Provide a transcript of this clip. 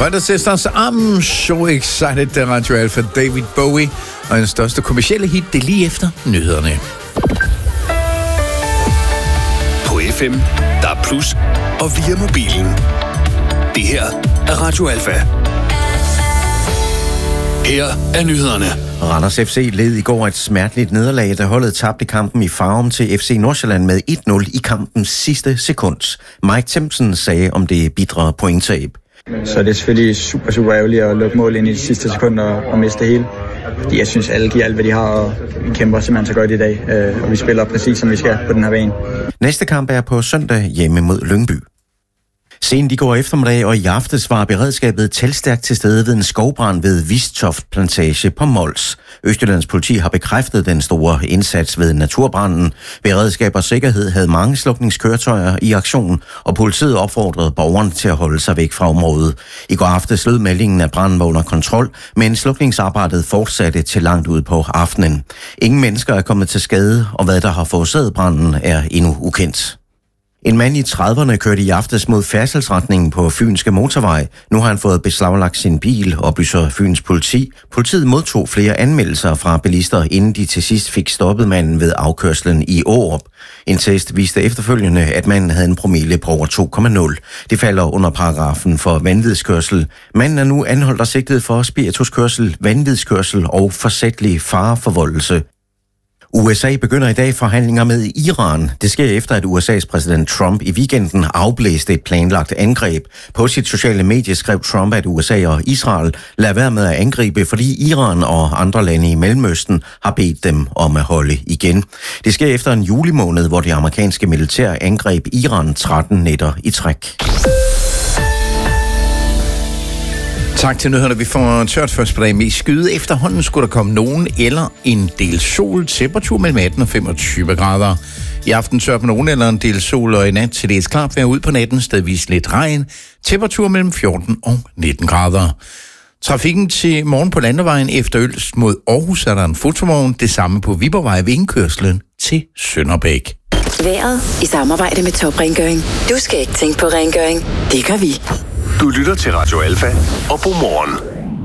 Brothers Sisters, I'm so excited, det er Radio Alfa, David Bowie, og en største kommercielle hit, det er lige efter nyhederne. På FM, der er plus, og via mobilen. Det her er Radio Alfa. Her er nyhederne. Randers FC led i går et smerteligt nederlag, da holdet tabte kampen i Farum til FC Nordsjælland med 1-0 i kampens sidste sekund. Mike Tempson sagde om det bitre pointtab. Så det er selvfølgelig super ærgerligt at lukke mål ind i de sidste sekunder og miste det hele. Fordi jeg synes, alle giver alt, hvad de har, og vi kæmper simpelthen så godt i dag. Og vi spiller præcis, som vi skal på den her bane. Næste kamp er på søndag hjemme mod Lyngby. Sent i går eftermiddag og i aftes var beredskabet tilstærkt til stede ved en skovbrand ved Vistoft Plantage på Mols. Østjyllands politi har bekræftet den store indsats ved naturbranden. Beredskab og sikkerhed havde mange slukningskøretøjer i aktion, og politiet opfordrede borgerne til at holde sig væk fra området. I går aftes lød meldingen, at branden var under kontrol, men slukningsarbejdet fortsatte til langt ud på aftenen. Ingen mennesker er kommet til skade, og hvad der har forårsaget branden er endnu ukendt. En mand i 30'erne kørte i aftes mod færdselsretningen på Fynske Motorvej. Nu har han fået beslaglagt sin bil, oplyser Fyns politi. Politiet modtog flere anmeldelser fra bilister, inden de til sidst fik stoppet manden ved afkørslen i Aarup. En test viste efterfølgende, at manden havde en promille på over 2,0. Det falder under paragrafen for vanvidskørsel. Manden er nu anholdt og sigtet for spirituskørsel, vanvidskørsel og forsætlig fareforvoldelse. USA begynder i dag forhandlinger med Iran. Det sker efter, at USA's præsident Trump i weekenden afblæste et planlagt angreb. På sit sociale medie skrev Trump, at USA og Israel lader være med at angribe, fordi Iran og andre lande i Mellemøsten har bedt dem om at holde igen. Det sker efter en julimåned, hvor det amerikanske militær angreb Iran 13 nætter i træk. Tak til nyhederne. Vi får tørt først på dag med skyde. Efterhånden skulle der komme nogen eller en del sol. Temperatur mellem 18 og 25 grader. I aften tørt med nogen eller en del sol, og i nat til det klart vejr ud på natten. Stedvis lidt regn. Temperatur mellem 14 og 19 grader. Trafikken til morgen på landevejen efter Ølst mod Aarhus er der en fotovogn. Det samme på Viborgvej ved indkørslen til Sønderbæk. Vejret i samarbejde med Top Rengøring. Du skal ikke tænke på rengøring. Det gør vi. Du lytter til Radio Alfa og Godmorgen.